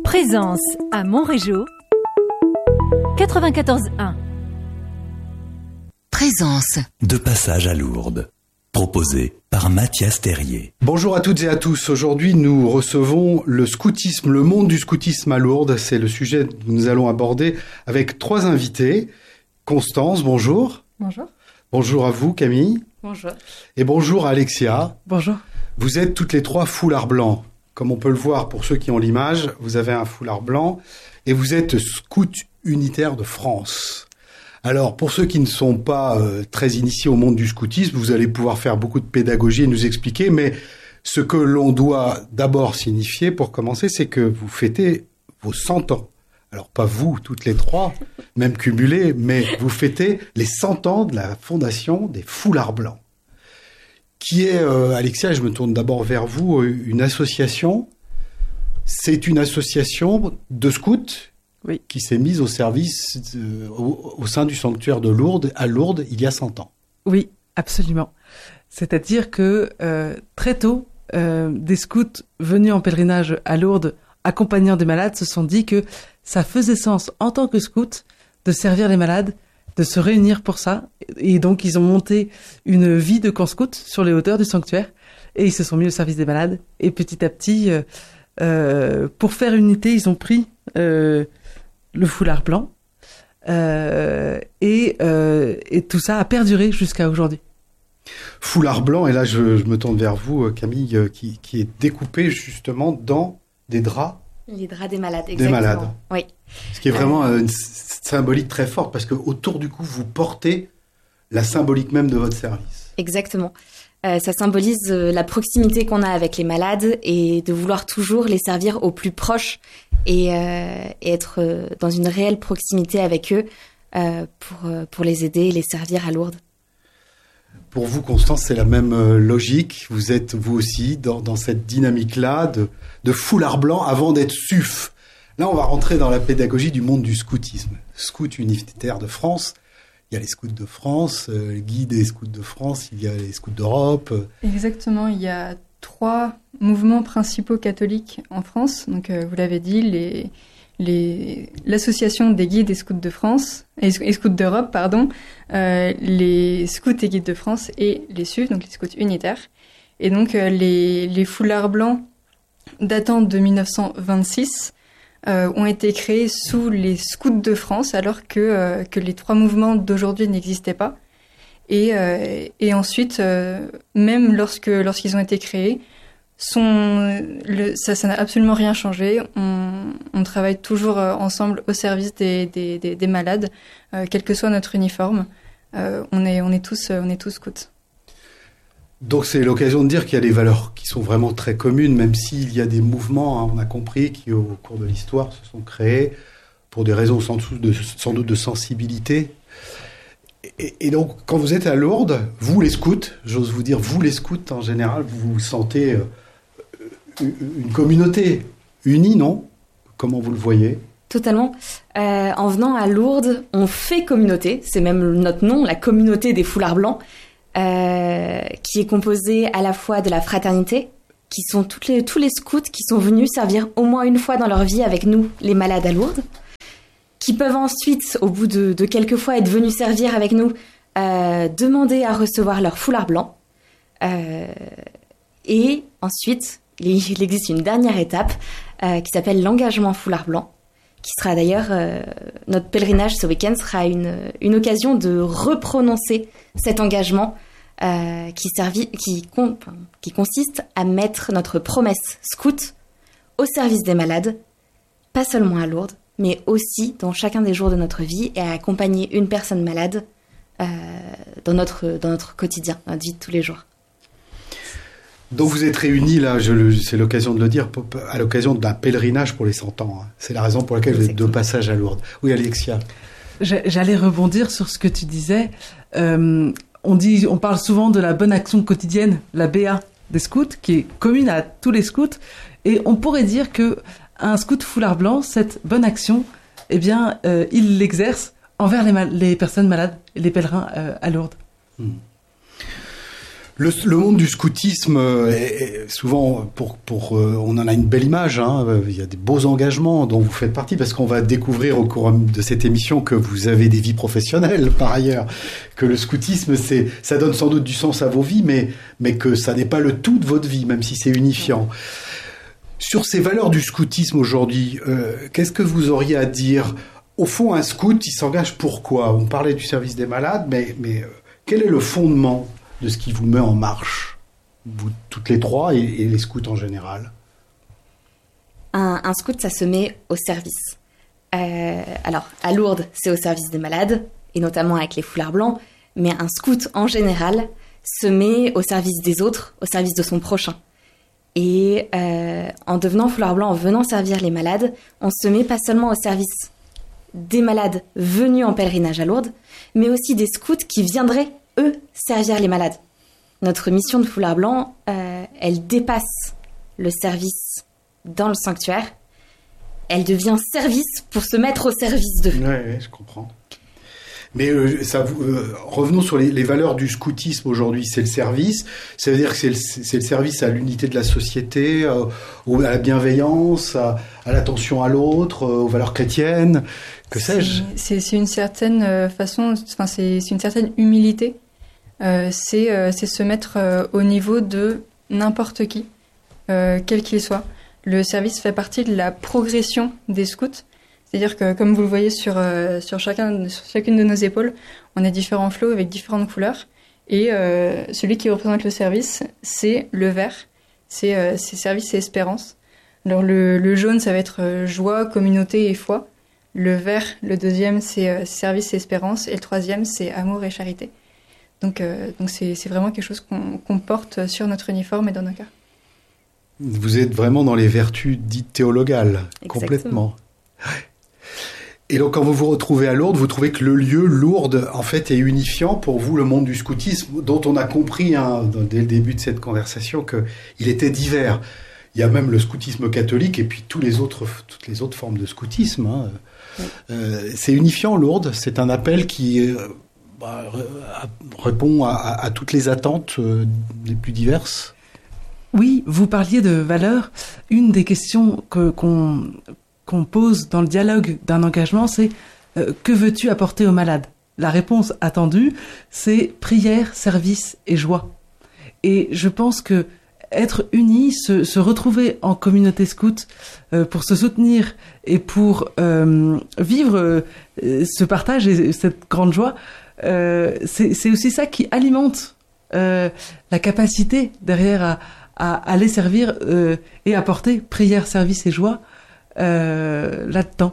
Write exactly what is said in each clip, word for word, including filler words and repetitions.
Présence à Montrégeau, quatre-vingt-quatorze un. Présence. De passage à Lourdes. Proposé par Mathias Terrier. Bonjour à toutes et à tous. Aujourd'hui, nous recevons le scoutisme, le monde du scoutisme à Lourdes. C'est le sujet que nous allons aborder avec trois invités. Constance, bonjour. Bonjour. Bonjour à vous, Camille. Bonjour. Et bonjour à Alexia. Bonjour. Vous êtes toutes les trois foulards blancs. Comme on peut le voir pour ceux qui ont l'image, vous avez un foulard blanc et vous êtes scout unitaire de France. Alors, pour ceux qui ne sont pas euh, très initiés au monde du scoutisme, vous allez pouvoir faire beaucoup de pédagogie et nous expliquer, mais ce que l'on doit d'abord signifier, pour commencer, c'est que vous fêtez vos cent ans. Alors, pas vous, toutes les trois, même cumulées, mais vous fêtez les cent ans de la fondation des Foulards Blancs, qui est, euh, Alexia, je me tourne d'abord vers vous, une association. C'est une association de scouts. Oui. Qui s'est mise au service euh, au, au sein du sanctuaire de Lourdes, à Lourdes, il y a cent ans. Oui, absolument. C'est-à-dire que euh, très tôt, euh, des scouts venus en pèlerinage à Lourdes, accompagnant des malades, se sont dit que ça faisait sens, en tant que scouts, de servir les malades, de se réunir pour ça. Et donc, ils ont monté une vie de camp scout sur les hauteurs du sanctuaire, et ils se sont mis au service des malades. Et petit à petit, euh, euh, pour faire unité, ils ont pris... Euh, le foulard blanc, euh, et, euh, et tout ça a perduré jusqu'à aujourd'hui. Foulard blanc, et là je, je me tourne vers vous, Camille, qui, qui est découpé justement dans des draps. Les draps des malades, exactement. Des malades. Oui. Ce qui est vraiment euh, une symbolique très forte, parce qu'autour du cou, vous portez la symbolique même de votre service. Exactement. Euh, ça symbolise euh, la proximité qu'on a avec les malades et de vouloir toujours les servir au plus proche et, euh, et être euh, dans une réelle proximité avec eux euh, pour, euh, pour les aider et les servir à Lourdes. Pour vous, Constance, c'est la même euh, logique. Vous êtes, vous aussi, dans, dans cette dynamique-là de, de foulard blanc avant d'être S U F. Là, on va rentrer dans la pédagogie du monde du scoutisme. Scout unitaire de France. Il y a les scouts de France, euh, le guide des scouts de France, il y a les scouts d'Europe. Exactement, il y a trois mouvements principaux catholiques en France. Donc, euh, vous l'avez dit, les, les, l'association des guides et scouts de France, et, et scouts d'Europe, pardon, euh, les scouts et guides de France et les S U F, donc les scouts unitaires. Et donc, euh, les, les foulards blancs datant de dix-neuf cent vingt-six Euh, ont été créés sous les scouts de France, alors que, euh, que les trois mouvements d'aujourd'hui n'existaient pas. Et, euh, et ensuite, euh, même lorsque, lorsqu'ils ont été créés, sont, le, ça, ça n'a absolument rien changé. On, on travaille toujours euh, ensemble au service des, des, des, des malades, euh, quel que soit notre uniforme. Euh, on est, on est tous, on est tous scouts. Donc c'est l'occasion de dire qu'il y a des valeurs qui sont vraiment très communes, même s'il y a des mouvements, hein, on a compris, qui au cours de l'histoire se sont créés pour des raisons sans doute de, sans doute de sensibilité. Et, et donc quand vous êtes à Lourdes, vous les scouts, j'ose vous dire, vous les scouts en général, vous vous sentez euh, une communauté unie, non ? Comment vous le voyez ? Totalement. Euh, en venant à Lourdes, on fait communauté, c'est même notre nom, la communauté des foulards blancs. Euh, qui est composé à la fois de la fraternité, qui sont toutes les, tous les scouts qui sont venus servir au moins une fois dans leur vie avec nous, les malades à Lourdes, qui peuvent ensuite, au bout de, de quelques fois être venus servir avec nous, euh, demander à recevoir leur foulard blanc. Euh, et ensuite, il, il existe une dernière étape euh, qui s'appelle l'engagement foulard blanc, qui sera d'ailleurs, euh, notre pèlerinage ce week-end sera une, une occasion de reprononcer cet engagement euh, qui, servi, qui, con, qui consiste à mettre notre promesse scout au service des malades, pas seulement à Lourdes, mais aussi dans chacun des jours de notre vie et à accompagner une personne malade euh, dans, notre, dans notre quotidien, dans notre vie de tous les jours. Donc vous êtes réunis, là, je le, c'est l'occasion de le dire, à l'occasion d'un pèlerinage pour les cent ans. Hein. C'est la raison pour laquelle Exactement. Vous êtes de passage à Lourdes. Oui, Alexia. J'allais rebondir sur ce que tu disais. Euh, on dit, on parle souvent de la bonne action quotidienne, la B A des scouts, qui est commune à tous les scouts. Et on pourrait dire que un scout foulard blanc, cette bonne action, eh bien, euh, il l'exerce envers les, mal- les personnes malades, les pèlerins euh, à Lourdes. Hmm. Le, le monde du scoutisme, est, est souvent, pour, pour, euh, on en a une belle image, hein, il y a des beaux engagements dont vous faites partie, parce qu'on va découvrir au cours de cette émission que vous avez des vies professionnelles par ailleurs, que le scoutisme, c'est, ça donne sans doute du sens à vos vies, mais, mais que ça n'est pas le tout de votre vie, même si c'est unifiant. Sur ces valeurs du scoutisme aujourd'hui, euh, qu'est-ce que vous auriez à dire ? Au fond, un scout, il s'engage pourquoi ? On parlait du service des malades, mais, mais euh, quel est le fondement de ce qui vous met en marche, vous toutes les trois et, et les scouts en général? Un, un scout, ça se met au service. Euh, alors, à Lourdes, c'est au service des malades, et notamment avec les foulards blancs, mais un scout, en général, se met au service des autres, au service de son prochain. Et euh, en devenant foulard blanc, en venant servir les malades, on se met pas seulement au service des malades venus en pèlerinage à Lourdes, mais aussi des scouts qui viendraient, eux, servir les malades. Notre mission de foulard blanc, euh, elle dépasse le service dans le sanctuaire. Elle devient service pour se mettre au service d'eux. Oui, ouais, je comprends. Mais euh, ça, euh, revenons sur les, les valeurs du scoutisme aujourd'hui. C'est le service. Ça veut dire que c'est le, c'est le service à l'unité de la société, euh, à la bienveillance, à, à l'attention à l'autre, euh, aux valeurs chrétiennes. Que sais-je ? C'est, c'est une certaine façon, enfin c'est, c'est une certaine humilité. Euh, c'est, euh, c'est se mettre euh, au niveau de n'importe qui, euh, quel qu'il soit. Le service fait partie de la progression des scouts. C'est-à-dire que, comme vous le voyez sur, euh, sur, chacun, sur chacune de nos épaules, on a différents flots avec différentes couleurs. Et euh, celui qui représente le service, c'est le vert. C'est, euh, c'est service et espérance. Alors le, le jaune, ça va être joie, communauté et foi. Le vert, le deuxième, c'est euh, service et espérance. Et le troisième, c'est amour et charité. Donc, euh, donc c'est, c'est vraiment quelque chose qu'on, qu'on porte sur notre uniforme et dans nos cœurs. Vous êtes vraiment dans les vertus dites théologales, exactement. Complètement. Et donc, quand vous vous retrouvez à Lourdes, vous trouvez que le lieu, Lourdes, en fait, est unifiant pour vous, le monde du scoutisme, dont on a compris, hein, dès le début de cette conversation, qu'il était divers. Il y a même le scoutisme catholique et puis tous les autres, toutes les autres formes de scoutisme. Hein. Oui. Euh, c'est unifiant, Lourdes. C'est un appel qui euh, bah, répond à, à, à toutes les attentes euh, les plus diverses. Oui, vous parliez de valeurs. Une des questions que, qu'on... qu'on pose dans le dialogue d'un engagement, c'est euh, « Que veux-tu apporter aux malades ?» La réponse attendue, c'est « Prière, service et joie ». Et je pense que être unis, se, se retrouver en communauté scout euh, pour se soutenir et pour euh, vivre euh, ce partage et cette grande joie, euh, c'est, c'est aussi ça qui alimente euh, la capacité derrière à, à aller servir euh, et apporter prière, service et joie Euh, là-dedans.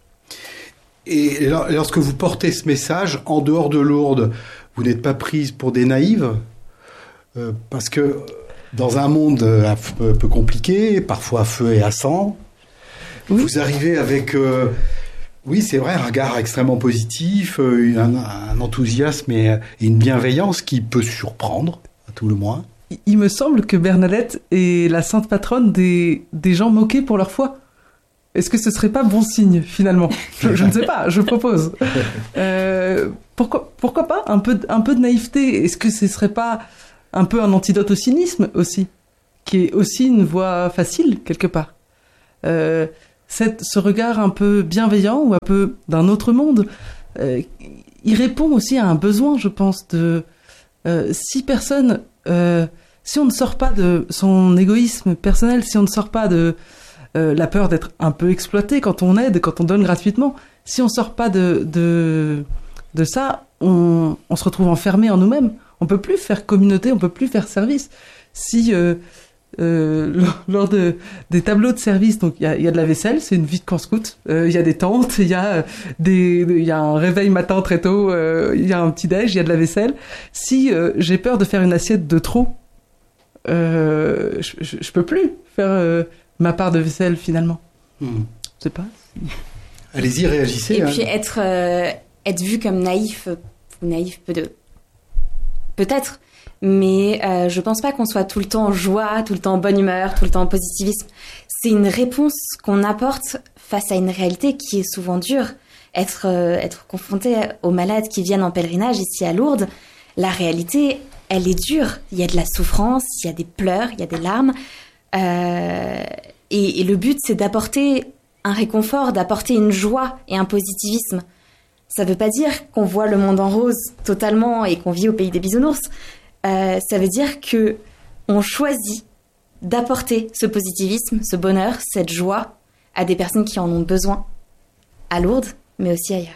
Et lorsque vous portez ce message, en dehors de Lourdes, vous n'êtes pas prise pour des naïves, euh, parce que dans un monde un peu, un peu compliqué, parfois à feu et à sang, oui. Vous arrivez avec, euh, oui c'est vrai, un regard extrêmement positif, euh, un, un enthousiasme et, et une bienveillance qui peut surprendre, à tout le moins. Il me semble que Bernadette est la sainte patronne des, des gens moqués pour leur foi. Est-ce que ce serait pas bon signe, finalement ? je, je ne sais pas, je propose. Euh, pourquoi, pourquoi pas un peu, un peu de naïveté ? Est-ce que ce serait pas un peu un antidote au cynisme, aussi ? Qui est aussi une voie facile, quelque part. Euh, cette, ce regard un peu bienveillant, ou un peu d'un autre monde, euh, il répond aussi à un besoin, je pense, de... Euh, si personne... Euh, si on ne sort pas de son égoïsme personnel, si on ne sort pas de... Euh, la peur d'être un peu exploité quand on aide, quand on donne gratuitement. Si on sort pas de, de, de ça, on, on se retrouve enfermé en nous-mêmes. On peut plus faire communauté, on peut plus faire service. Si, euh, euh, lors de, des tableaux de service, donc il y a, y a de la vaisselle, c'est une vie de camp scout. Il euh, y a des tentes, il y a des, il y a un réveil matin très tôt, il euh, y a un petit déj, il y a de la vaisselle. Si euh, j'ai peur de faire une assiette de trop, euh, je, je, je peux plus faire euh, ma part de vaisselle, finalement. Mmh. Je sais pas. Allez-y, réagissez. Et hein. puis être, euh, être vu comme naïf, ou naïf peut de... peut-être, mais euh, je pense pas qu'on soit tout le temps en joie, tout le temps en bonne humeur, tout le temps en positivisme. C'est une réponse qu'on apporte face à une réalité qui est souvent dure. Être, euh, être confronté aux malades qui viennent en pèlerinage ici à Lourdes, la réalité, elle est dure. Il y a de la souffrance, il y a des pleurs, il y a des larmes. Euh, et, et le but, c'est d'apporter un réconfort, d'apporter une joie et un positivisme. Ça veut pas dire qu'on voit le monde en rose totalement et qu'on vit au pays des bisounours. Euh, ça veut dire que on choisit d'apporter ce positivisme, ce bonheur, cette joie à des personnes qui en ont besoin, à Lourdes, mais aussi ailleurs.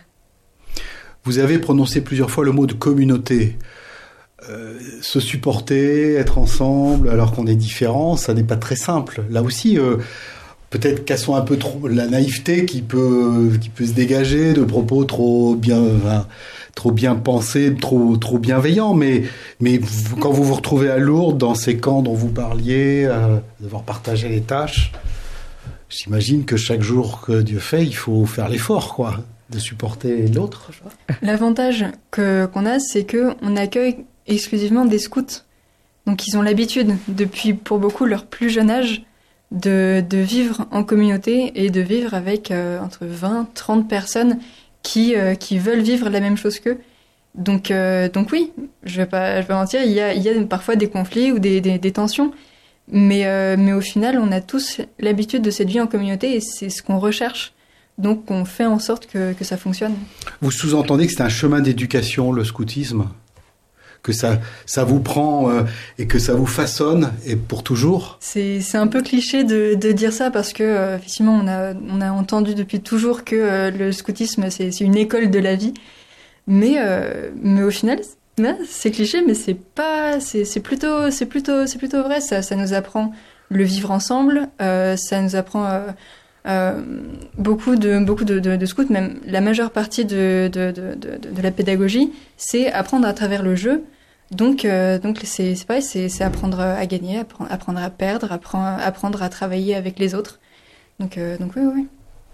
Vous avez prononcé plusieurs fois le mot de communauté. Euh, se supporter, être ensemble, alors qu'on est différents, ça n'est pas très simple. Là aussi, euh, peut-être cassons un peu trop la naïveté qui peut, qui peut se dégager de propos trop bien, enfin, trop bien pensés, trop, trop bienveillants. Mais, mais vous, quand vous vous retrouvez à Lourdes, dans ces camps dont vous parliez, euh, devoir partager les tâches, j'imagine que chaque jour que Dieu fait, il faut faire l'effort, quoi, de supporter l'autre. L'avantage que, qu'on a, c'est qu'on accueille exclusivement des scouts. Donc ils ont l'habitude, depuis pour beaucoup leur plus jeune âge, de, de vivre en communauté et de vivre avec euh, entre vingt, trente personnes qui, euh, qui veulent vivre la même chose qu'eux. Donc, euh, donc oui, je vais pas, je vais pas mentir, il y a, il y a parfois des conflits ou des, des, des tensions, mais, euh, mais au final, on a tous l'habitude de cette vie en communauté et c'est ce qu'on recherche. Donc on fait en sorte que, que ça fonctionne. Vous sous-entendez que c'est un chemin d'éducation, le scoutisme ? Que ça, ça vous prend euh, et que ça vous façonne et pour toujours. C'est, c'est un peu cliché de, de dire ça parce que euh, effectivement on a, on a entendu depuis toujours que euh, le scoutisme c'est, c'est une école de la vie, mais euh, mais au final c'est cliché, mais c'est pas, c'est, c'est plutôt, c'est plutôt, c'est plutôt vrai. Ça, ça nous apprend le vivre ensemble, euh, ça nous apprend euh, euh, beaucoup de beaucoup de, de, de scouts, même la majeure partie de de, de, de de la pédagogie, c'est apprendre à travers le jeu. Donc, euh, donc c'est, c'est pareil, c'est, c'est apprendre à gagner, apprendre, apprendre à perdre, apprendre, apprendre à travailler avec les autres. Donc, euh, donc oui, oui.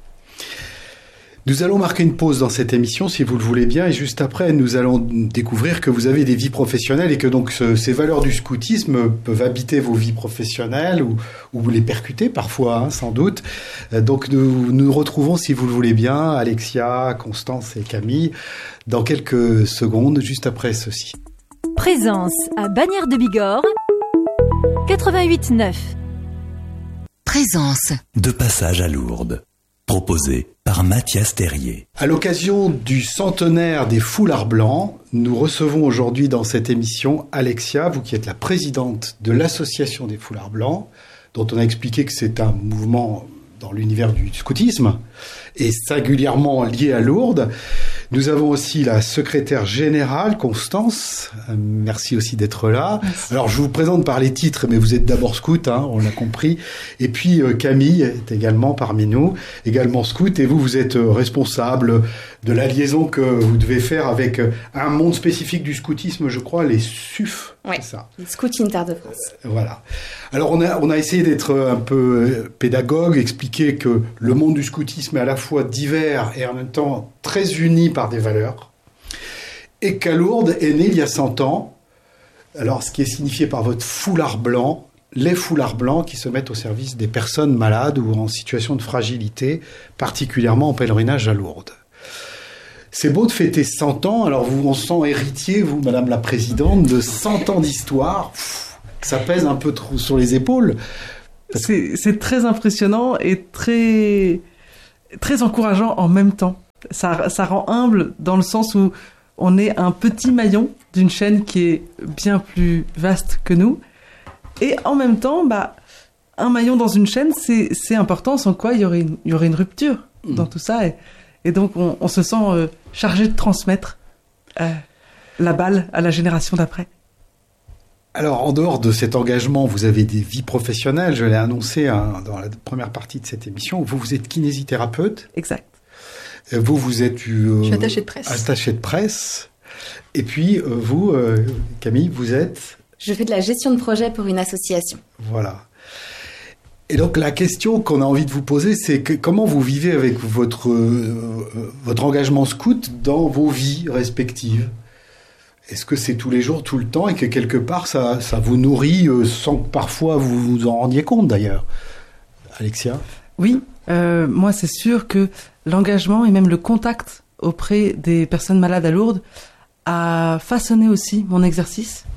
Nous allons marquer une pause dans cette émission, si vous le voulez bien, et juste après, nous allons découvrir que vous avez des vies professionnelles et que donc ce, ces valeurs du scoutisme peuvent habiter vos vies professionnelles ou, ou les percuter parfois, hein, sans doute. Donc, nous nous retrouvons, si vous le voulez bien, Alexia, Constance et Camille, dans quelques secondes, juste après ceci. Présence à Bagnères de Bigorre, quatre-vingt-huit neuf. Présence. De passage à Lourdes. Proposé par Mathias Terrier. À l'occasion du centenaire des foulards blancs, nous recevons aujourd'hui dans cette émission Alexia, vous qui êtes la présidente de l'association des foulards blancs, dont on a expliqué que c'est un mouvement dans l'univers du scoutisme et singulièrement lié à Lourdes. Nous avons aussi la secrétaire générale, Constance. Euh, merci aussi d'être là. Merci. Alors, je vous présente par les titres, mais vous êtes d'abord scout, hein, on l'a compris. Et puis, euh, Camille est également parmi nous, également scout. Et vous, vous êtes euh, responsable de la liaison que vous devez faire avec euh, un monde spécifique du scoutisme, je crois, les S U F. Oui, c'est ça. les Scouts Inter de France. Euh, voilà. Alors, on a, on a essayé d'être un peu pédagogue, expliquer que le monde du scoutisme est à la fois divers et en même temps très uni par des valeurs, et qu'à Lourdes est né il y a cent ans, alors ce qui est signifié par votre foulard blanc, les foulards blancs qui se mettent au service des personnes malades ou en situation de fragilité, particulièrement en pèlerinage à Lourdes. C'est beau de fêter cent ans, alors vous, on sent héritier, vous, Madame la Présidente, de cent ans d'histoire, pff, ça pèse un peu trop sur les épaules. C'est, c'est très impressionnant et très, très encourageant en même temps. Ça, ça rend humble dans le sens où on est un petit maillon d'une chaîne qui est bien plus vaste que nous. Et en même temps, bah, un maillon dans une chaîne, c'est, c'est important, sans quoi il y aurait une, il y aurait une rupture mmh. dans tout ça. Et, et donc, on, on se sent euh, chargé de transmettre euh, la balle à la génération d'après. Alors, en dehors de cet engagement, vous avez des vies professionnelles. Je l'ai annoncé hein, dans la première partie de cette émission. Vous, vous êtes kinésithérapeute. Exact. Vous, vous êtes... Euh, Je suis attachée de presse. Attachée de presse. Et puis, euh, vous, euh, Camille, vous êtes... Je fais de la gestion de projet pour une association. Voilà. Et donc, la question qu'on a envie de vous poser, c'est que, comment vous vivez avec votre, euh, votre engagement scout dans vos vies respectives ? Est-ce que c'est tous les jours, tout le temps, et que quelque part, ça, ça vous nourrit euh, sans que parfois vous vous en rendiez compte, d'ailleurs ? Alexia ? Oui, euh, moi, c'est sûr que l'engagement et même le contact auprès des personnes malades à Lourdes a façonné aussi mon exercice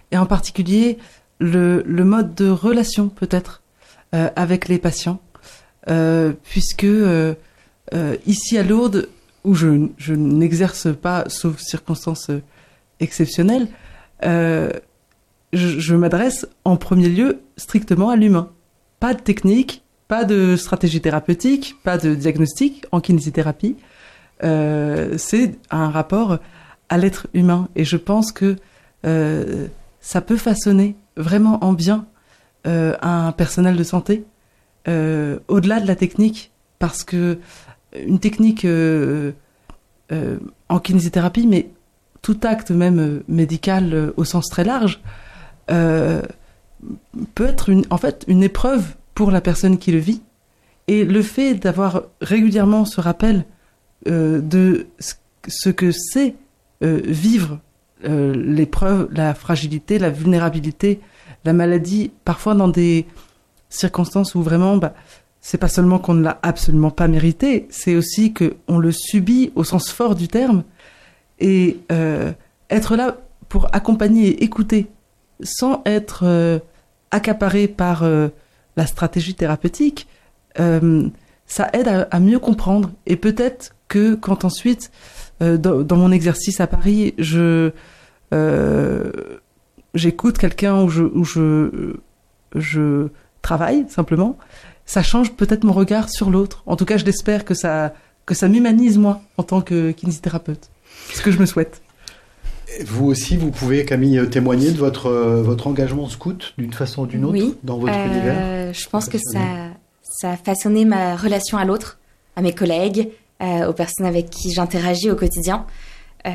et en particulier le, le mode de relation peut-être euh, avec les patients, euh, puisque euh, euh, ici à Lourdes, où je, je n'exerce pas, sauf circonstances exceptionnelles, euh, je, je m'adresse en premier lieu strictement à l'humain. Pas de technique, pas de stratégie thérapeutique, pas de diagnostic en kinésithérapie. Euh, c'est un rapport à l'être humain. Et je pense que euh, ça peut façonner vraiment en bien euh, un personnel de santé, euh, au-delà de la technique. Parce que une technique euh, euh, en kinésithérapie, mais tout acte même euh, médical euh, au sens très large, euh, peut être une, en fait une épreuve pour la personne qui le vit. Et le fait d'avoir régulièrement ce rappel euh, de ce que c'est euh, vivre euh, l'épreuve, la fragilité, la vulnérabilité, la maladie, parfois dans des circonstances où vraiment, bah, c'est pas seulement qu'on ne l'a absolument pas mérité, c'est aussi qu'on le subit au sens fort du terme. Et euh, être là pour accompagner et écouter, sans être euh, accaparé par euh, la stratégie thérapeutique, euh, ça aide à, à mieux comprendre. Et peut-être que quand ensuite, euh, dans, dans mon exercice à Paris, je euh, j'écoute quelqu'un où je, où je, je travaille simplement, ça change peut-être mon regard sur l'autre. En tout cas, je l'espère que ça, que ça m'humanise moi en tant que kinésithérapeute. C'est ce que je me souhaite. Vous aussi, vous pouvez, Camille, témoigner de votre, euh, votre engagement scout d'une façon ou d'une autre oui, dans votre euh, univers. Je pense que ça, ça a façonné ma relation à l'autre, à mes collègues, euh, aux personnes avec qui j'interagis au quotidien. Euh,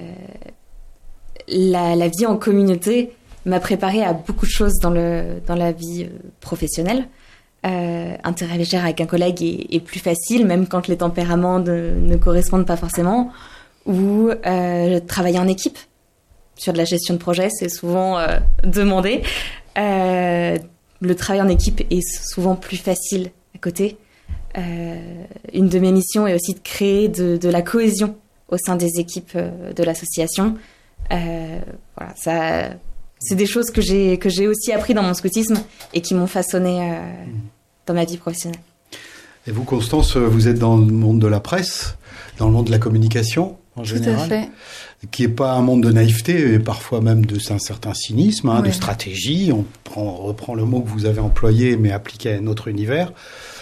la, la vie en communauté m'a préparée à beaucoup de choses dans, le, dans la vie euh, professionnelle. Euh, interagir avec un collègue est, est plus facile, même quand les tempéraments de, ne correspondent pas forcément. Ou euh, travailler en équipe sur de la gestion de projet, c'est souvent euh, demandé. Euh, le travail en équipe est souvent plus facile à côté. Euh, une de mes missions est aussi de créer de, de la cohésion au sein des équipes euh, de l'association. Euh, voilà, ça, c'est des choses que j'ai que j'ai aussi appris dans mon scoutisme et qui m'ont façonné euh, dans ma vie professionnelle. Et vous, Constance, vous êtes dans le monde de la presse, dans le monde de la communication en général, tout à fait. Qui n'est pas un monde de naïveté et parfois même de un certain cynisme, hein, ouais. de stratégie. On, prend, on reprend le mot que vous avez employé, mais appliqué à notre univers.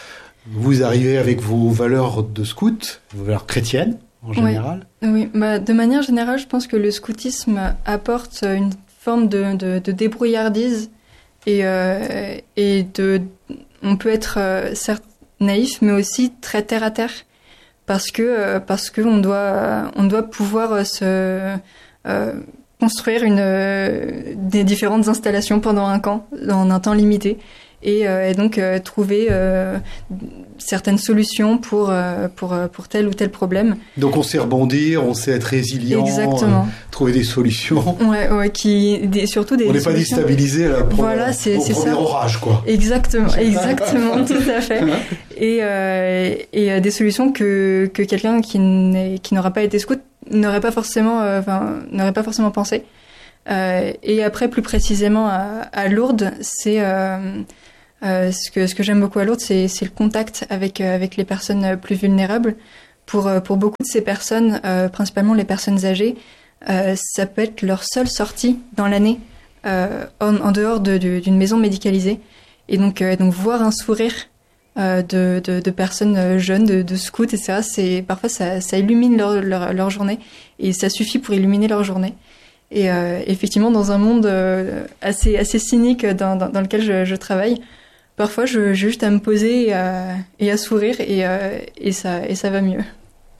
Vous arrivez avec vos valeurs de scout, vos valeurs chrétiennes en général. Oui, oui. Bah, de manière générale, je pense que le scoutisme apporte une forme de, de, de débrouillardise et, euh, et de, on peut être euh, certes naïf, mais aussi très terre à terre, parce que euh, parce que on doit on doit pouvoir se euh, construire une euh, des différentes installations pendant un camp en un temps limité. Et, euh, et donc euh, trouver euh, certaines solutions pour, euh, pour, pour tel ou tel problème. Donc on sait rebondir, on sait être résilient, exactement. Euh, trouver des solutions. Ouais, ouais, qui, des, surtout des on n'est pas déstabilisé à la première, voilà, c'est, au c'est premier ça. orage, quoi. Exactement, exactement, tout à fait. Et, euh, et euh, des solutions que, que quelqu'un qui, n'est, qui n'aura pas été scout n'aurait pas forcément, euh, enfin, n'aurait pas forcément pensé. Euh, et après, plus précisément à, à Lourdes, c'est euh, euh, ce que ce que j'aime beaucoup à Lourdes, c'est c'est le contact avec euh, avec les personnes plus vulnérables. Pour pour beaucoup de ces personnes, euh, principalement les personnes âgées, euh, ça peut être leur seule sortie dans l'année euh, en, en dehors de, de, d'une maison médicalisée. Et donc euh, donc voir un sourire euh, de, de de personnes jeunes, de, de scouts, et cetera. C'est parfois ça ça illumine leur leur leur journée et ça suffit pour illuminer leur journée. Et euh, effectivement, dans un monde euh, assez assez cynique dans dans, dans lequel je, je travaille, parfois je j'ai juste à me poser et à, et à sourire et euh, et ça et ça va mieux.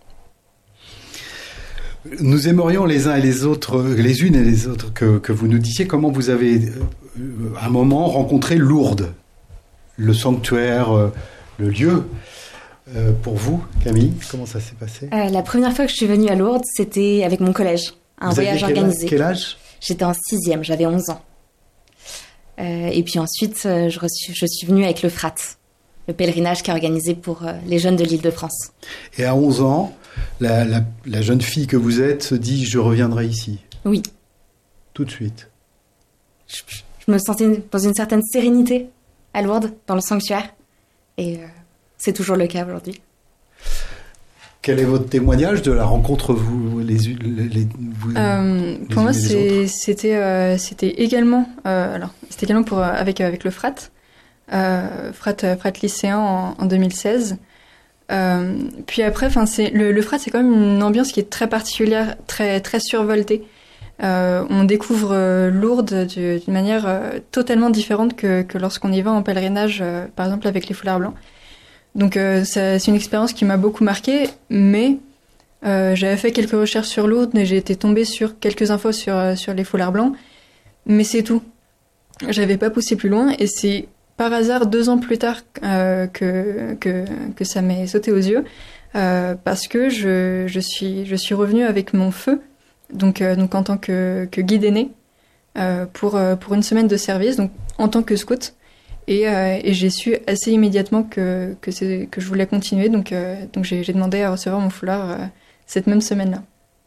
Nous aimerions les uns et les autres, les unes et les autres, que que vous nous disiez comment vous avez euh, à un moment rencontré Lourdes, le sanctuaire, euh, le lieu. Euh, pour vous, Camille, comment ça s'est passé? euh, La première fois que je suis venue à Lourdes, c'était avec mon collège. Un vous voyage aviez quel organisé. Âge, quel âge? J'étais en sixième, j'avais onze ans. Euh, et puis ensuite, euh, je, reçu, je suis venue avec le F R A T, le pèlerinage qui est organisé pour euh, les jeunes de l'Île-de-France. Et à onze ans, la, la, la jeune fille que vous êtes se dit « je reviendrai ici ». Oui. Tout de suite. je, je me sentais dans une certaine sérénité à Lourdes, dans le sanctuaire. Et euh, c'est toujours le cas aujourd'hui. Quel est votre témoignage de la rencontre, vous, les, les, les, vous, euh, les Pour moi, les c'est, c'était, euh, c'était également, euh, alors, c'était également pour, avec, avec le Frat, euh, Frat, Frat lycéen en, en deux mille seize. Euh, puis après, enfin, c'est le, le Frat, c'est quand même une ambiance qui est très particulière, très, très survoltée. Euh, on découvre euh, Lourdes du, d'une manière euh, totalement différente que, que lorsqu'on y va en pèlerinage, euh, par exemple avec les foulards blancs. Donc euh, ça, c'est une expérience qui m'a beaucoup marquée, mais euh, j'avais fait quelques recherches sur Lourdes et j'ai été tombée sur quelques infos sur, euh, sur les foulards blancs, mais c'est tout. J'avais pas poussé plus loin et c'est par hasard deux ans plus tard euh, que, que, que ça m'est sauté aux yeux, euh, parce que je, je, suis, je suis revenue avec mon feu, donc, euh, donc en tant que, que guide aîné, euh, pour, euh, pour une semaine de service, donc en tant que scout. Et, euh, et j'ai su assez immédiatement que, que, c'est, que je voulais continuer, donc, euh, donc j'ai, j'ai demandé à recevoir mon foulard euh, cette même semaine-là.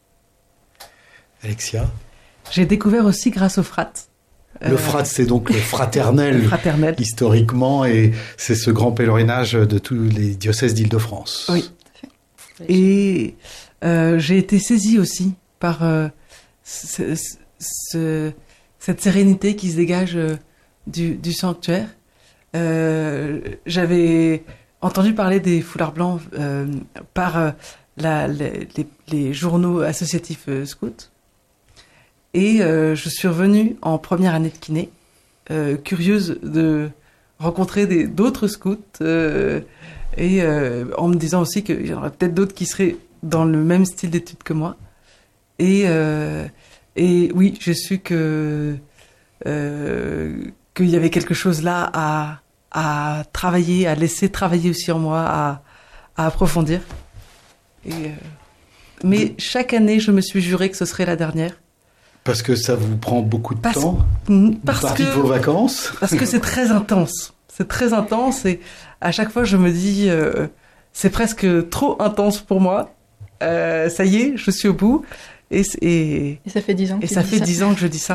Alexia? J'ai découvert aussi grâce au Frat. Le Frat, c'est donc le fraternel, le fraternel, historiquement, et c'est ce grand pèlerinage de tous les diocèses d'Île-de-France. Oui, tout à fait. Et euh, j'ai été saisie aussi par euh, ce, ce, cette sérénité qui se dégage euh, du, du sanctuaire. Euh, j'avais entendu parler des foulards blancs euh, par euh, la, les, les, les journaux associatifs euh, scouts. Et euh, je suis revenue en première année de kiné, euh, curieuse de rencontrer des, d'autres scouts, euh, et euh, en me disant aussi qu'il y en aurait peut-être d'autres qui seraient dans le même style d'études que moi. Et, euh, et oui, j'ai su que euh, qu'il y avait quelque chose là à, à travailler, à laisser travailler aussi en moi, à, à approfondir. Et, euh, mais chaque année, je me suis juré que ce serait la dernière. Parce que ça vous prend beaucoup de parce, temps, parce partie que, de vos vacances. Parce que c'est très intense. C'est très intense et à chaque fois je me dis euh, c'est presque trop intense pour moi. Euh, ça y est, je suis au bout. Et, et, et ça fait dix ans. Et ça fait ça. dix ans que je dis ça.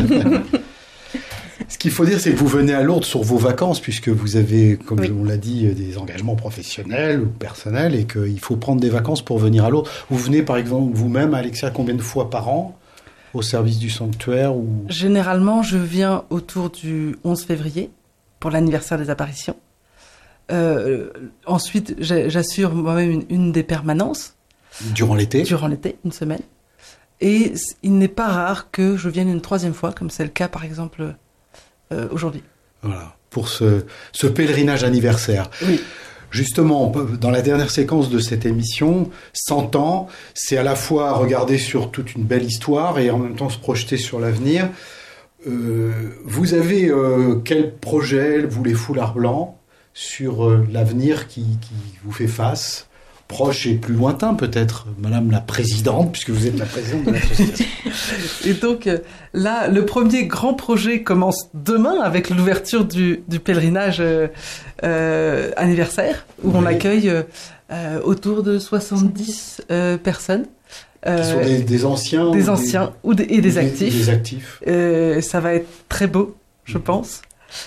Ce qu'il faut dire, c'est que vous venez à Lourdes sur vos vacances, puisque vous avez, comme oui. on l'a dit, des engagements professionnels ou personnels, et qu'il faut prendre des vacances pour venir à Lourdes. Vous venez, par exemple, vous-même, Alexia, combien de fois par an au service du sanctuaire ou... Généralement, je viens autour du onze février pour l'anniversaire des apparitions. Euh, ensuite, j'assure moi-même une, une des permanences. Durant l'été Durant l'été, une semaine. Et il n'est pas rare que je vienne une troisième fois, comme c'est le cas par exemple euh, aujourd'hui. Voilà, pour ce, ce pèlerinage anniversaire. Oui. Justement, dans la dernière séquence de cette émission, cent ans, c'est à la fois regarder sur toute une belle histoire et en même temps se projeter sur l'avenir. Euh, vous avez euh, quel projet, vous les foulards blancs, sur euh, l'avenir qui, qui vous fait face ? Proche et plus lointain peut-être, Madame la Présidente, puisque vous êtes la Présidente de l'association. Et donc là, le premier grand projet commence demain avec l'ouverture du, du pèlerinage euh, euh, anniversaire, où oui. on accueille euh, autour de soixante-dix euh, personnes. Euh, qui sont des, des anciens Des anciens ou des, ou des, et des, des actifs. Des actifs. Euh, ça va être très beau, je mmh. pense.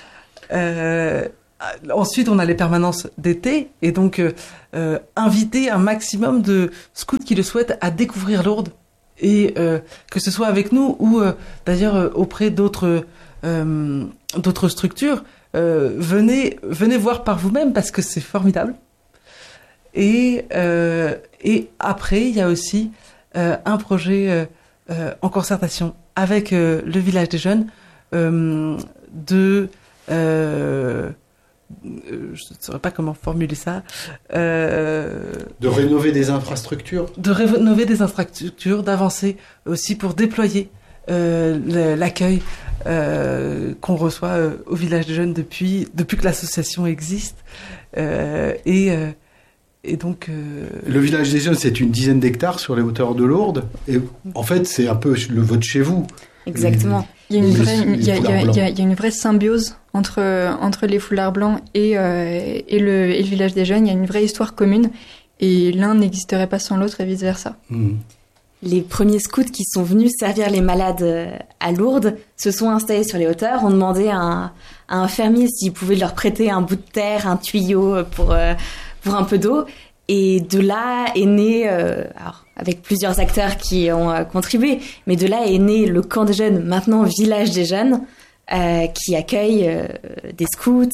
Euh, Ensuite, on a les permanences d'été et donc euh, euh, inviter un maximum de scouts qui le souhaitent à découvrir Lourdes et euh, que ce soit avec nous ou euh, d'ailleurs euh, auprès d'autres euh, d'autres structures. Euh, venez venez voir par vous-même parce que c'est formidable. Et euh, et après, il y a aussi euh, un projet euh, euh, en concertation avec euh, le village des jeunes euh, de euh, je ne saurais pas comment formuler ça. Euh, de rénover des infrastructures. De rénover des infrastructures, d'avancer aussi pour déployer euh, l'accueil euh, qu'on reçoit euh, au village des jeunes depuis depuis que l'association existe. Euh, et euh, et donc. Euh... Le village des jeunes, c'est une dizaine d'hectares sur les hauteurs de Lourdes. Et en fait, c'est un peu le vote chez vous. Exactement. Il y a une vraie, il y a, il y a, il y a, il y a une vraie symbiose entre entre les foulards blancs et euh, et le et le village des jeunes. Il y a une vraie histoire commune et l'un n'existerait pas sans l'autre et vice versa. Mmh. les premiers scouts qui sont venus servir les malades à Lourdes se sont installés sur les hauteurs, ont demandé à un, à un fermier s'il pouvait leur prêter un bout de terre, un tuyau pour, euh, pour un peu d'eau. Et de là est né, euh, alors, avec plusieurs acteurs qui ont euh, contribué, mais de là est né le camp des jeunes, maintenant Village des jeunes, euh, qui accueille euh, des scouts,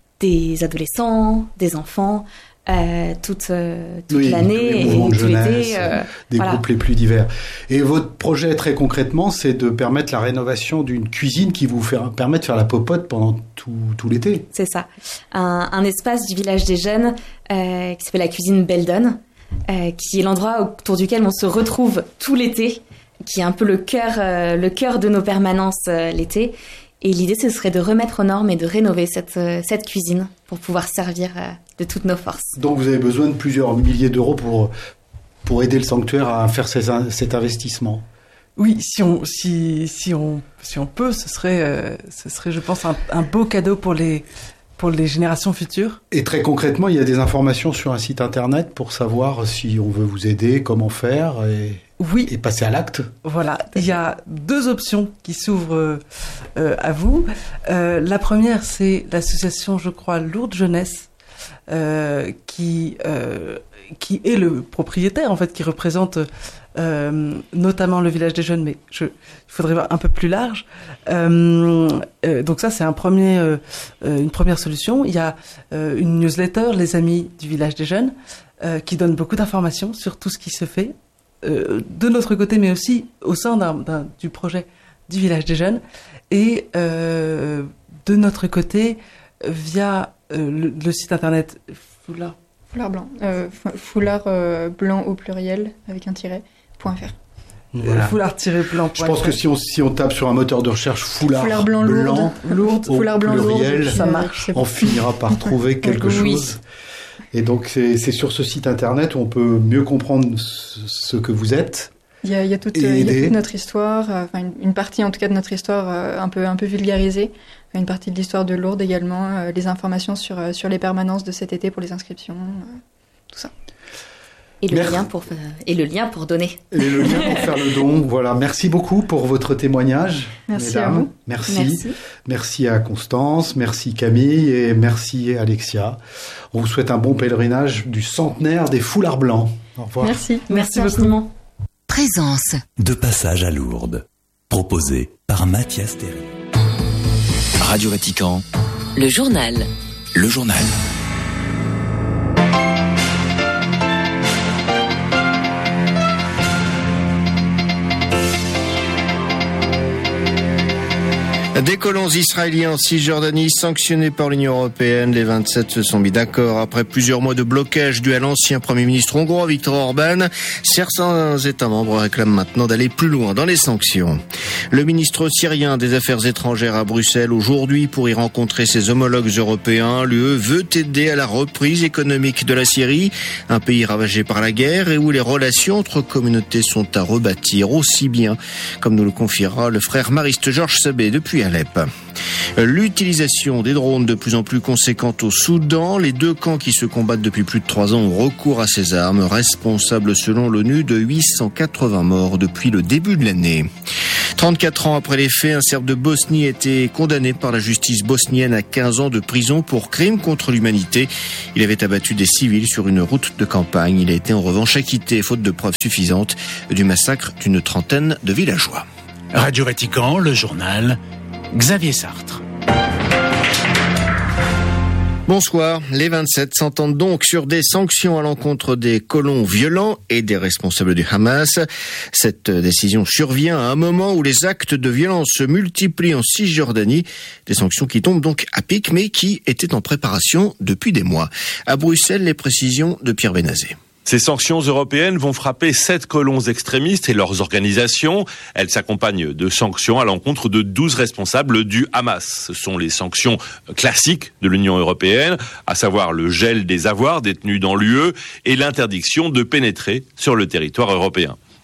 des adolescents, des enfants, Euh, toute, euh, toute oui, l'année et tout jeunesse, l'été. Euh, des voilà. groupes les plus divers. Et votre projet, très concrètement, c'est de permettre la rénovation d'une cuisine qui vous fait, permet de faire la popote pendant tout, tout l'été. C'est ça. Un, un espace du Village des jeunes euh, qui s'appelle la cuisine Beldon, euh, qui est l'endroit autour duquel on se retrouve tout l'été, qui est un peu le cœur, euh, le cœur de nos permanences euh, l'été. Et l'idée, ce serait de remettre aux normes et de rénover cette, euh, cette cuisine pour pouvoir servir euh, de toutes nos forces. Donc vous avez besoin de plusieurs milliers d'euros pour, pour aider le sanctuaire à faire ces, cet investissement. Oui, si on, si, si on, si on peut, ce serait, euh, ce serait, je pense, un, un beau cadeau pour les, pour les générations futures. Et très concrètement, il y a des informations sur un site internet pour savoir si on veut vous aider, comment faire et, oui. et passer à l'acte. Voilà, il y a deux options qui s'ouvrent euh, à vous. Euh, la première, c'est l'association, je crois, Lourdes Jeunesse, euh, qui, euh, qui est le propriétaire, en fait, qui représente euh, notamment le Village des Jeunes, mais je, il faudrait voir un peu plus large. Euh, euh, donc ça, c'est un premier, euh, une première solution. Il y a euh, une newsletter, Les Amis du Village des Jeunes, euh, qui donne beaucoup d'informations sur tout ce qui se fait, euh, de notre côté, mais aussi au sein d'un, d'un, du projet du Village des Jeunes. Et euh, de notre côté, via euh, le, le site internet Foulard. Foulard blanc. Euh, foulard euh, blanc au pluriel, avec un tiret, point fr. Voilà. Foulard-blanc. Je pense que si on, si on tape sur un moteur de recherche foulard, foulard blanc, blanc lourd, foulard blanc pluriel, lourd, ça marche. on finira par trouver quelque oui. chose. Et donc c'est, c'est sur ce site internet où on peut mieux comprendre ce, ce que vous êtes. Il y a, il y a, toute, il y a toute notre histoire, euh, enfin une, une partie en tout cas de notre histoire euh, un peu un peu vulgarisée, une partie de l'histoire de Lourdes également, euh, les informations sur euh, sur les permanences de cet été pour les inscriptions, euh, tout ça. Et le Merci. lien pour et le lien pour donner. Et le lien pour faire le don. Voilà, merci beaucoup pour votre témoignage, Merci mesdames. à vous. Merci. Merci. Merci à Constance, merci Camille et merci Alexia. On vous souhaite un bon pèlerinage du centenaire des foulards blancs. Au revoir. Merci. Merci infiniment. Présence. De passage à Lourdes. Proposé par Mathias Théry. Radio Vatican, Le journal. le journal. Des colons israéliens en Cisjordanie sanctionnés par l'Union européenne. Les vingt-sept se sont mis d'accord après plusieurs mois de blocage dû à l'ancien Premier ministre hongrois Viktor Orban. Certains États membres réclament maintenant d'aller plus loin dans les sanctions. Le ministre syrien des Affaires étrangères à Bruxelles aujourd'hui pour y rencontrer ses homologues européens. L'U E veut aider à la reprise économique de la Syrie, un pays ravagé par la guerre et où les relations entre communautés sont à rebâtir aussi bien, comme nous le confiera le frère mariste Georges Sabé depuis Alep. L'utilisation des drones de plus en plus conséquente au Soudan. Les deux camps qui se combattent depuis plus de trois ans ont recours à ces armes, responsables selon l'ONU de huit cent quatre-vingts morts depuis le début de l'année. trente-quatre ans après les faits, un Serbe de Bosnie a été condamné par la justice bosnienne à quinze ans de prison pour crime contre l'humanité. Il avait abattu des civils sur une route de campagne. Il a été en revanche acquitté, faute de preuves suffisantes, du massacre d'une trentaine de villageois. Radio Vatican, le journal, Xavier Sartre. Bonsoir. Les vingt-sept s'entendent donc sur des sanctions à l'encontre des colons violents et des responsables du Hamas. Cette décision survient à un moment où les actes de violence se multiplient en Cisjordanie. Des sanctions qui tombent donc à pic, mais qui étaient en préparation depuis des mois. À Bruxelles, les précisions de Pierre Benazé. Ces sanctions européennes vont frapper sept colons extrémistes et leurs organisations. Elles s'accompagnent de sanctions à l'encontre de douze responsables du Hamas. Ce sont les sanctions classiques de l'Union européenne, à savoir le gel des avoirs détenus dans l'U E et l'interdiction de pénétrer sur le territoire européen.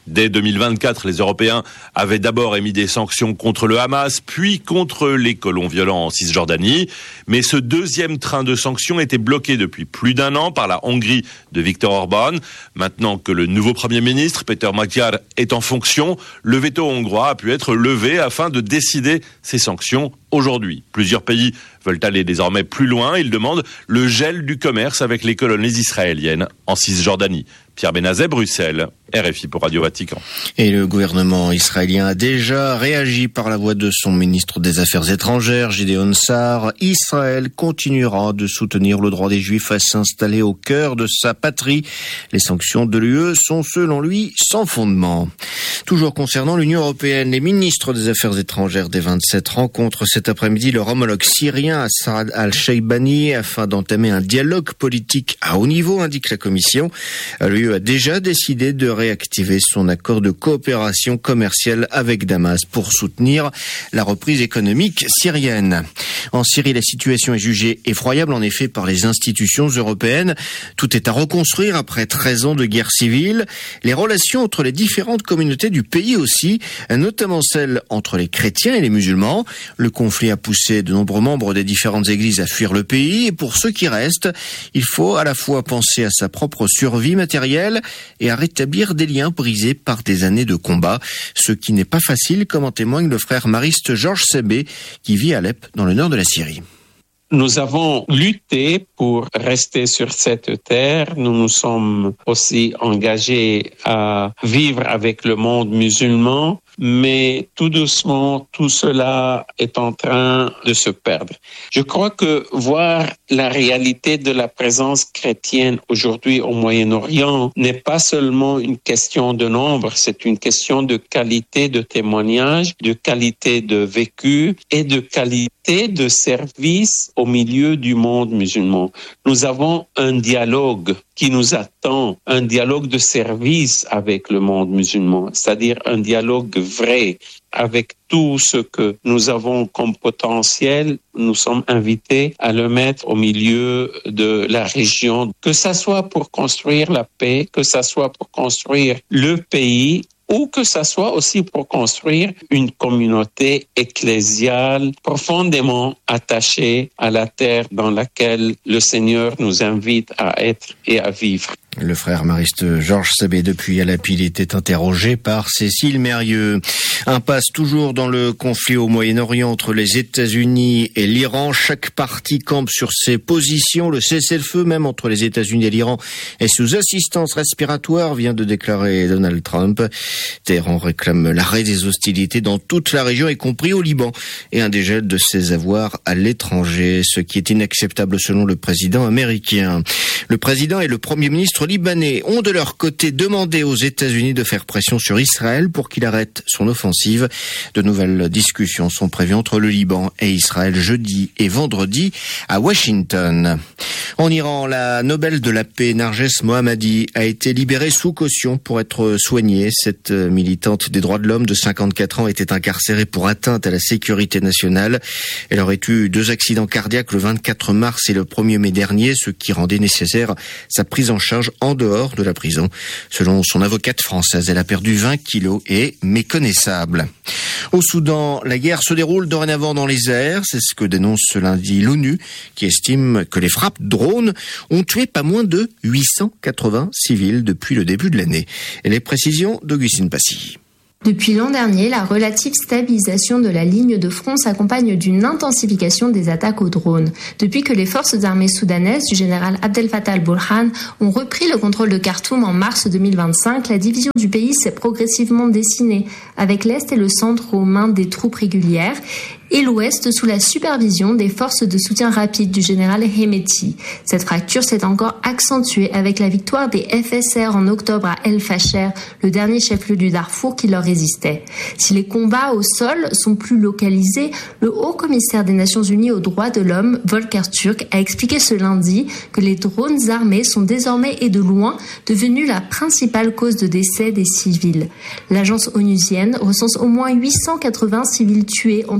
Dès deux mille vingt-quatre, les Européens avaient d'abord émis des sanctions contre le Hamas, puis contre les colons violents en Cisjordanie. Mais ce deuxième train de sanctions était bloqué depuis plus d'un an par la Hongrie de Viktor Orban. Maintenant que le nouveau Premier ministre, Péter Magyar, est en fonction, le veto hongrois a pu être levé afin de décider ces sanctions aujourd'hui. Plusieurs pays veulent aller désormais plus loin. Ils demandent le gel du commerce avec les colonies israéliennes en Cisjordanie. Pierre Benazet, Bruxelles, R F I pour Radio Vatican. Et le gouvernement israélien a déjà réagi par la voix de son ministre des Affaires étrangères, Gideon Sa'ar. Israël continuera de soutenir le droit des Juifs à s'installer au cœur de sa patrie. Les sanctions de l'U E sont, selon lui, sans fondement. Toujours concernant l'Union européenne, les ministres des Affaires étrangères des vingt-sept rencontrent cet après-midi leur homologue syrien Assad al-Sheibani afin d'entamer un dialogue politique à haut niveau, indique la Commission. L'U E a déjà décidé de réactiver son accord de coopération commerciale avec Damas pour soutenir la reprise économique syrienne. En Syrie, la situation est jugée effroyable en effet par les institutions européennes. Tout est à reconstruire après treize ans de guerre civile. Les relations entre les différentes communautés du pays aussi, notamment celles entre les chrétiens et les musulmans. Le conflit a poussé de nombreux membres des différentes églises à fuir le pays et pour ceux qui restent, il faut à la fois penser à sa propre survie matérielle et à rétablir des liens brisés par des années de combat, ce qui n'est pas facile, comme en témoigne le frère mariste Georges Sebé, qui vit à Alep, dans le nord de la Syrie. Nous avons lutté pour rester sur cette terre. Nous nous sommes aussi engagés à vivre avec le monde musulman. Mais tout doucement, tout cela est en train de se perdre. Je crois que voir la réalité de la présence chrétienne aujourd'hui au Moyen-Orient n'est pas seulement une question de nombre, c'est une question de qualité de témoignage, de qualité de vécu et de qualité de service au milieu du monde musulman. Nous avons un dialogue qui nous attend, un dialogue de service avec le monde musulman, c'est-à-dire un dialogue vrai avec tout ce que nous avons comme potentiel. Nous sommes invités à le mettre au milieu de la région, que ça soit pour construire la paix, que ça soit pour construire le pays, ou que ça soit aussi pour construire une communauté ecclésiale profondément attachée à la terre dans laquelle le Seigneur nous invite à être et à vivre. Le frère mariste Georges Sebé depuis Alep, il était interrogé par Cécile Mérieux. Impasse toujours dans le conflit au Moyen-Orient entre les États-Unis et l'Iran. Chaque partie campe sur ses positions. Le cessez-le-feu même entre les États-Unis et l'Iran est sous assistance respiratoire, vient de déclarer Donald Trump. Téhéran réclame l'arrêt des hostilités dans toute la région, y compris au Liban, et un dégel de ses avoirs à l'étranger, ce qui est inacceptable selon le président américain. Le président et le premier ministre libanais ont de leur côté demandé aux États-Unis de faire pression sur Israël pour qu'il arrête son offensive. De nouvelles discussions sont prévues entre le Liban et Israël jeudi et vendredi à Washington. En Iran, la Nobel de la paix Narges Mohammadi a été libérée sous caution pour être soignée. Cette militante des droits de l'homme de cinquante-quatre ans était incarcérée pour atteinte à la sécurité nationale. Elle aurait eu deux accidents cardiaques le vingt-quatre mars et le premier mai dernier, ce qui rendait nécessaire sa prise en charge en dehors de la prison. Selon son avocate française, elle a perdu vingt kilos et est méconnaissable. Au Soudan, la guerre se déroule dorénavant dans les airs. C'est ce que dénonce ce lundi l'ONU, qui estime que les frappes drones ont tué pas moins de huit cent quatre-vingts civils depuis le début de l'année. Et les précisions d'Augustine Passy. Depuis l'an dernier, la relative stabilisation de la ligne de front s'accompagne d'une intensification des attaques aux drones. Depuis que les forces armées soudanaises du général Abdel Fattah al-Burhan ont repris le contrôle de Khartoum en mars deux mille vingt-cinq, la division du pays s'est progressivement dessinée, avec l'Est et le centre aux mains des troupes régulières, et l'Ouest sous la supervision des forces de soutien rapide du général Hemeti. Cette fracture s'est encore accentuée avec la victoire des F S R en octobre à El Fasher, le dernier chef-lieu du Darfour qui leur résistait. Si les combats au sol sont plus localisés, le haut-commissaire des Nations Unies aux droits de l'homme, Volker Turk, a expliqué ce lundi que les drones armés sont désormais et de loin devenus la principale cause de décès des civils. L'agence onusienne recense au moins huit cent quatre-vingts civils tués entre janvier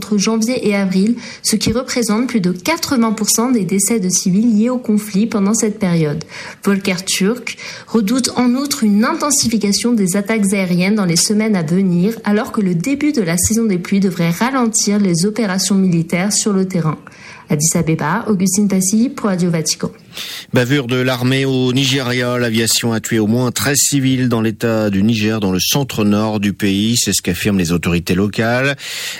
janvier et avril, ce qui représente plus de quatre-vingts pour cent des décès de civils liés au conflit pendant cette période. Volker Türk redoute en outre une intensification des attaques aériennes dans les semaines à venir, alors que le début de la saison des pluies devrait ralentir les opérations militaires sur le terrain. Addis Abeba, Augustine Passy pour Radio Vatican. Bavure de l'armée au Nigeria. L'aviation a tué au moins treize civils dans l'état du Niger, dans le centre-nord du pays. C'est ce qu'affirment les autorités locales.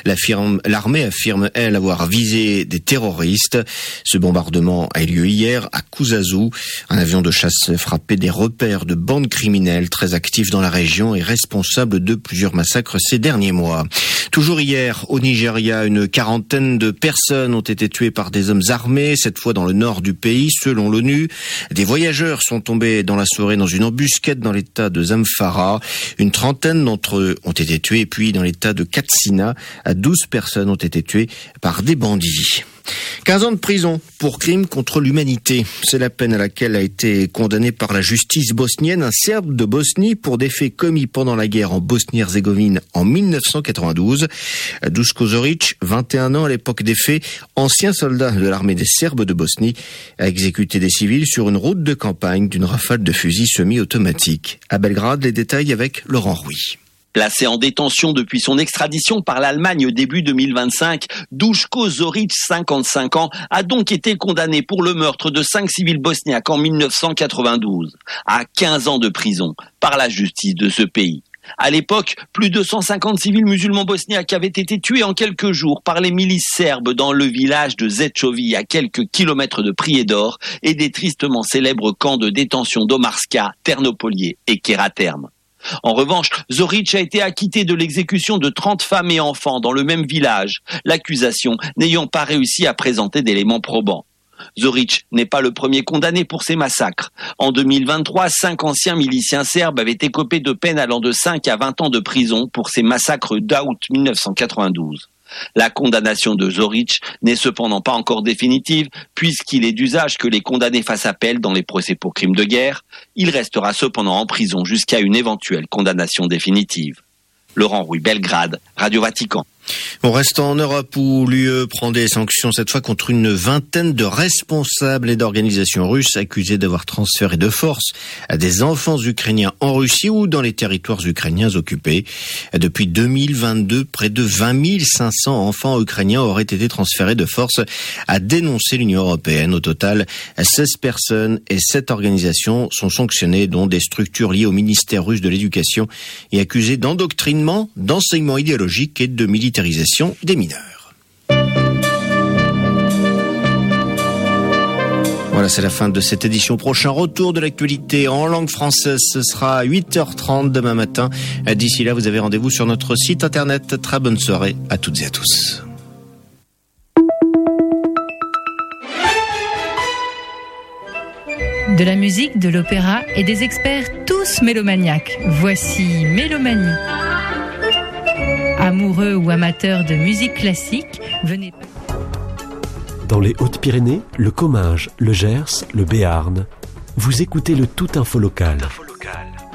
L'armée affirme, elle, avoir visé des terroristes. Ce bombardement a eu lieu hier à Kuzazu. Un avion de chasse frappait des repères de bandes criminelles très actifs dans la région et responsable de plusieurs massacres ces derniers mois. Toujours hier, au Nigeria, une quarantaine de personnes ont été tuées par des hommes armés, cette fois dans le nord du pays, selon l'ONU. Des voyageurs sont tombés dans la soirée dans une embuscade dans l'état de Zamfara. Une trentaine d'entre eux ont été tués. Et puis, dans l'état de Katsina, douze personnes ont été tuées par des bandits. quinze ans de prison pour crime contre l'humanité. C'est la peine à laquelle a été condamné par la justice bosnienne un Serbe de Bosnie pour des faits commis pendant la guerre en Bosnie-Herzégovine en mille neuf cent quatre-vingt-douze. Duško Zorić, vingt et un ans à l'époque des faits, ancien soldat de l'armée des Serbes de Bosnie, a exécuté des civils sur une route de campagne d'une rafale de fusils semi-automatique. À Belgrade, les détails avec Laurent Rouy. Placé en détention depuis son extradition par l'Allemagne début deux mille vingt-cinq, Duško Zorić, cinquante-cinq ans, a donc été condamné pour le meurtre de cinq civils bosniaques en mille neuf cent quatre-vingt-douze, à quinze ans de prison par la justice de ce pays. À l'époque, plus de cent cinquante civils musulmans bosniaques avaient été tués en quelques jours par les milices serbes dans le village de Zečovi, à quelques kilomètres de Prijedor, et des tristement célèbres camps de détention d'Omarska, Ternopolije et Keraterme. En revanche, Zorić a été acquitté de l'exécution de trente femmes et enfants dans le même village, l'accusation n'ayant pas réussi à présenter d'éléments probants. Zorić n'est pas le premier condamné pour ces massacres. En deux mille vingt-trois, cinq anciens miliciens serbes avaient écopé de peines allant de cinq à vingt ans de prison pour ces massacres d'août mille neuf cent quatre-vingt-douze. La condamnation de Zorić n'est cependant pas encore définitive, puisqu'il est d'usage que les condamnés fassent appel dans les procès pour crimes de guerre. Il restera cependant en prison jusqu'à une éventuelle condamnation définitive. Laurent Rouy, Belgrade, Radio Vatican. On reste en Europe où l'U E prend des sanctions cette fois contre une vingtaine de responsables et d'organisations russes accusés d'avoir transféré de force à des enfants ukrainiens en Russie ou dans les territoires ukrainiens occupés. Depuis deux mille vingt-deux, près de vingt mille cinq cents enfants ukrainiens auraient été transférés de force, a dénoncé l'Union européenne. Au total, seize personnes et sept organisations sont sanctionnées, dont des structures liées au ministère russe de l'Éducation et accusées d'endoctrinement, d'enseignement idéologique et de militarisation des mineurs. Voilà, c'est la fin de cette édition. Prochain retour de l'actualité en langue française, ce sera à huit heures trente demain matin. D'ici là, vous avez rendez-vous sur notre site internet. Très bonne soirée à toutes et à tous. De la musique, de l'opéra et des experts tous mélomaniaques. Voici Mélomanie. Amoureux ou amateurs de musique classique, venez... Dans les Hautes-Pyrénées, le Comminges, le Gers, le Béarn, vous écoutez le Tout Info Local.